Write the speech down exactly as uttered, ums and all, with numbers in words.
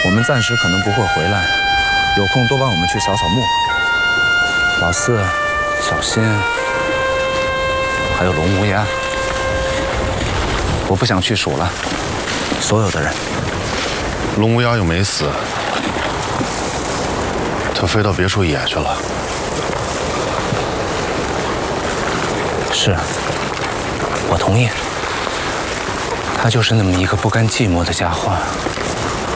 我们暂时可能不会回来，有空多帮我们去扫扫墓。老四、小新，还有龙无涯，我不想去数了，所有的人。 龙无涯又没死，他飞到别处野去了。 是，我同意。他就是那么一个不甘寂寞的家伙。